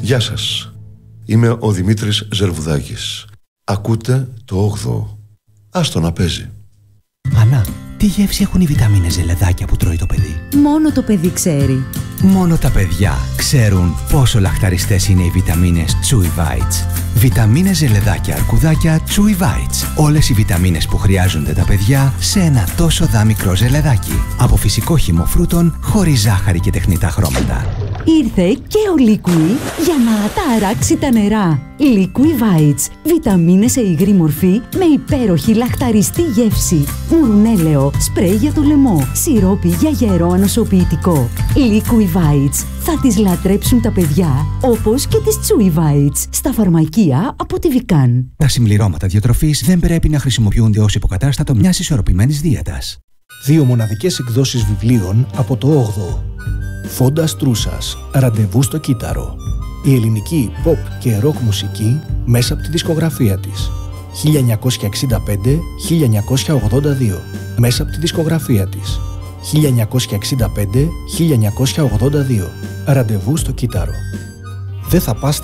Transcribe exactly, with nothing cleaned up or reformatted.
Γεια σας. Είμαι ο Δημήτρης Ζερβουδάκης. Ακούτε το όγδοο. Άστο να παίζει. Ανά, τι γεύση έχουν οι βιταμίνες ζελεδάκια που τρώει το παιδί? Μόνο το παιδί ξέρει. Μόνο τα παιδιά ξέρουν πόσο λαχταριστές είναι οι βιταμίνες Chewy Bites. Βιταμίνες ζελεδάκια αρκουδάκια Chewy Bites. Όλες οι βιταμίνες που χρειάζονται τα παιδιά σε ένα τόσο δά μικρό ζελεδάκι. Από φυσικό χυμό φρούτων, χωρίς ζάχαρη και τεχνητά χρώματα. Ήρθε και ο Liqui για να τα αράξει τα νερά. Liqui Bites. Βιταμίνες σε υγρή μορφή με υπέροχη λαχταριστή γεύση. Μουρουνέλαιο, σπρέι για το λαιμό, σιρόπι για γερό ανοσοποιητικό. Liqui Bites. Θα τις λατρέψουν τα παιδιά, όπως και τις Chewy Bites. Στα φαρμακεία από τη Vican. Τα συμπληρώματα διατροφής δεν πρέπει να χρησιμοποιούνται ως υποκατάστατο μιας ισορροπημένης δίαιτας. Δύο μοναδικές εκδόσεις βιβλίων από το όγδοο. Φόντας Τρούσας, ραντεβού στο κύτταρο. Η ελληνική pop και rock μουσική μέσα από τη δισκογραφία της. χίλια εννιακόσια εξήντα πέντε με χίλια εννιακόσια ογδόντα δύο. Μέσα από τη δισκογραφία της. χίλια εννιακόσια εξήντα πέντε με χίλια εννιακόσια ογδόντα δύο. Ραντεβού στο κύτταρο. Δεν θα πας